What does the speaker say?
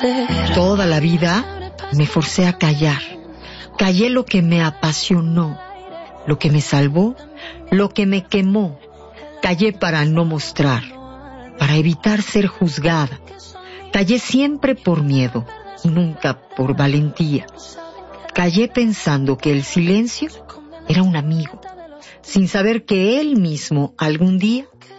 Toda la vida me forcé a callar. Callé lo que me apasionó, lo que me salvó, lo que me quemó. Callé para no mostrar, para evitar ser juzgada. Callé siempre por miedo, nunca por valentía. Callé pensando que el silencio era un amigo, sin saber que él mismo algún día